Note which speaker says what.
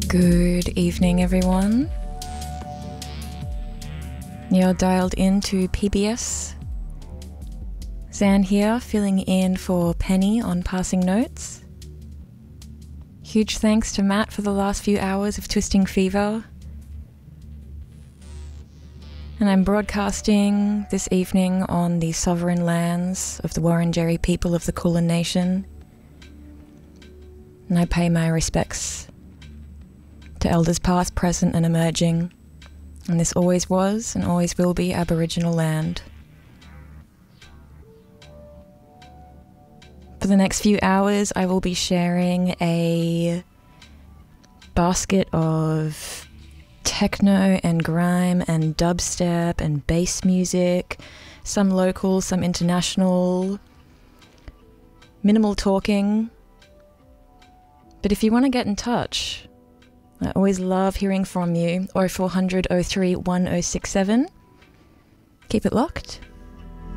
Speaker 1: Good evening, everyone. You're dialed into PBS. Zan here, filling in for Penny on Passing Notes. Huge thanks to Matt for the last few hours of Twisting Fever. And I'm broadcasting this evening on the sovereign lands of the Wurundjeri people of the Kulin Nation. And I pay my respects to elders past, present and emerging. And this always was and always will be Aboriginal land. For the next few hours, I will be sharing a basket of techno and grime and dubstep and bass music, some local, some international, minimal talking. But if you want to get in touch, I always love hearing from you. 0400 03 1067. Keep it locked.